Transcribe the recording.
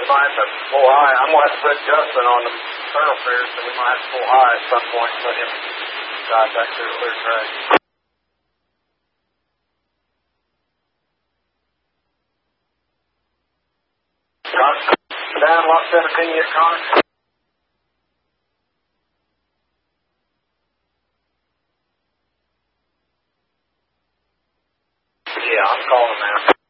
We might have to pull high. I'm going to have to put Justin on the thoroughfare, so we might have to pull high at some point and let him drive back through the clear track. Down, Lot 17 yet, Connor? Yeah, I'm calling him now.